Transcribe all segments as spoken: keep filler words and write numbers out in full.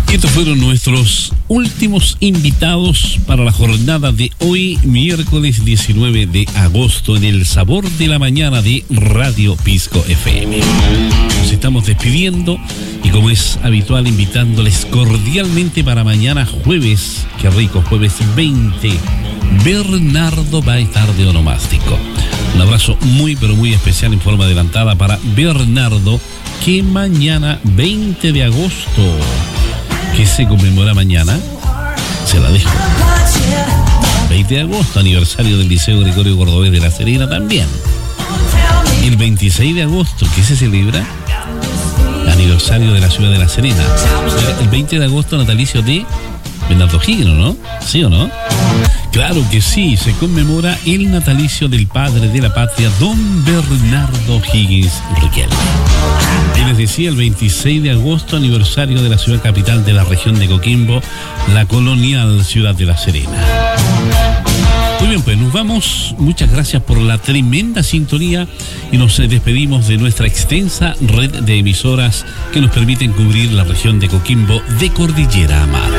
Y estos fueron nuestros últimos invitados para la jornada de hoy, miércoles diecinueve de agosto, en el Sabor de la Mañana de Radio Pisco F M. Nos estamos despidiendo y, como es habitual, invitándoles cordialmente para mañana jueves, qué rico, jueves veinte, Bernardo va a estar de onomástico. Un abrazo muy pero muy especial en forma adelantada para Bernardo, que mañana veinte de agosto, que se conmemora mañana, se la dejo. veinte de agosto, aniversario del Liceo Gregorio Cordobés de La Serena también. El veintiséis de agosto, que se celebra aniversario de la ciudad de La Serena. El veinte de agosto, natalicio de Bernardo Higgins, ¿no? ¿Sí o no? Claro que sí, se conmemora el natalicio del padre de la patria, don Bernardo Higgins Riquelme. Y les decía, el veintiséis de agosto, aniversario de la ciudad capital de la región de Coquimbo, la colonial ciudad de La Serena. Muy bien, pues nos vamos. Muchas gracias por la tremenda sintonía y nos despedimos de nuestra extensa red de emisoras que nos permiten cubrir la región de Coquimbo de cordillera a mar.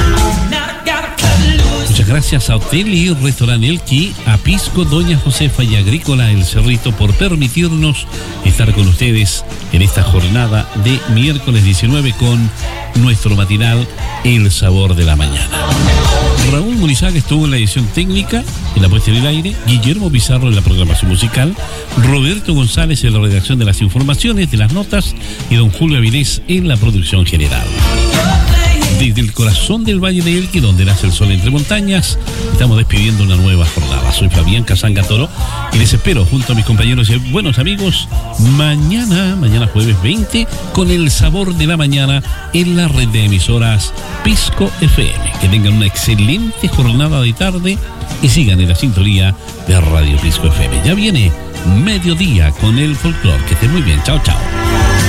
Muchas gracias a Hotel y Restaurante Elqui, a Pisco Doña Josefa y Agrícola El Cerrito por permitirnos estar con ustedes en esta jornada de miércoles diecinueve con nuestro matinal El Sabor de la Mañana. Raúl Munizaga estuvo en la edición técnica, en la puesta en el aire, Guillermo Pizarro en la programación musical, Roberto González en la redacción de las informaciones, de las notas, y don Julio Avilés en la producción general. Desde el corazón del Valle de Elqui, donde nace el sol entre montañas, estamos despidiendo una nueva jornada. Soy Fabián Casanga Toro y les espero junto a mis compañeros y buenos amigos mañana, mañana jueves veinte, con El Sabor de la Mañana en la red de emisoras Pisco F M. Que tengan una excelente jornada de tarde y sigan en la sintonía de Radio Pisco F M. Ya viene mediodía con el folclore. Que estén muy bien. Chao, chao.